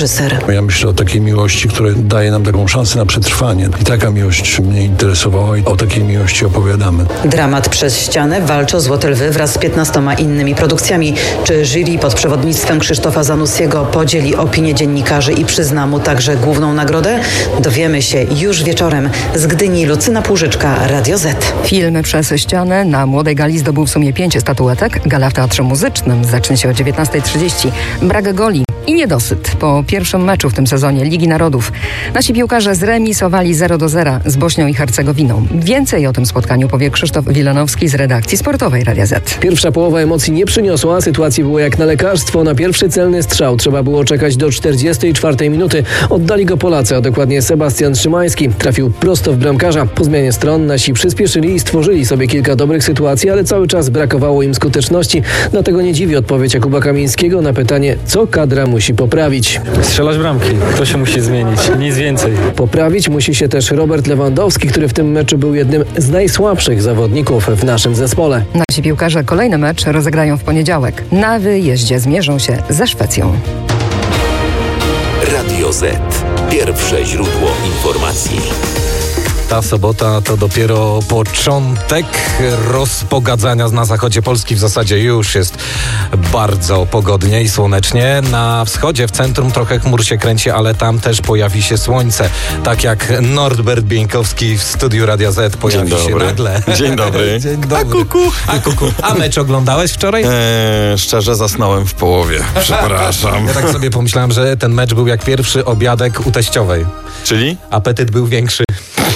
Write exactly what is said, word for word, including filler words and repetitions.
Reżyser. Ja myślę o takiej miłości, która daje nam taką szansę na przetrwanie. I taka miłość mnie interesowała i o takiej miłości opowiadamy. Dramat Przez ścianę walczy o Złote Lwy wraz z piętnastoma innymi produkcjami. Czy jury pod przewodnictwem Krzysztofa Zanussiego podzieli opinię dziennikarzy i przyzna mu także główną nagrodę? Dowiemy się już wieczorem. Z Gdyni Lucyna Płużyczka, Radio Z. Film Przez ścianę na Młodej Gali zdobył w sumie pięć statuetek. Gala w Teatrze Muzycznym zacznie się o dziewiętnasta trzydzieści. Brak goli i niedosyt po pierwszym meczu w tym sezonie Ligi Narodów. Nasi piłkarze zremisowali zero do zera z Bośnią i Hercegowiną. Więcej o tym spotkaniu powie Krzysztof Wilanowski z redakcji sportowej Radia Z. Pierwsza połowa emocji nie przyniosła, sytuacji było jak na lekarstwo. Na pierwszy celny strzał trzeba było czekać do czterdziestej czwartej minuty. Oddali go Polacy, a dokładnie Sebastian Szymański. Trafił prosto w bramkarza. Po zmianie stron nasi przyspieszyli i stworzyli sobie kilka dobrych sytuacji, ale cały czas brakowało im skuteczności. Dlatego nie dziwi odpowiedź Jakuba Kamińskiego na pytanie, co kadra musi poprawić. Strzelać bramki, to się musi zmienić, nic więcej. Poprawić musi się też Robert Lewandowski, który w tym meczu był jednym z najsłabszych zawodników w naszym zespole. Nasi piłkarze kolejny mecz rozegrają w poniedziałek. Na wyjeździe zmierzą się ze Szwecją. Radio Z. Pierwsze źródło informacji. Ta sobota to dopiero początek rozpogadzania na zachodzie Polski. W zasadzie już jest bardzo pogodnie i słonecznie. Na wschodzie, w centrum trochę chmur się kręci, ale tam też pojawi się słońce. Tak jak Norbert Bieńkowski w studiu Radia Z pojawi Dzień się dobry. nagle. Dzień dobry. Dzień dobry. A kuku. A kuku. A mecz oglądałeś wczoraj? Eee, szczerze zasnąłem w połowie. Przepraszam. Ja tak sobie pomyślałem, że ten mecz był jak pierwszy obiadek u teściowej. Czyli? Apetyt był większy.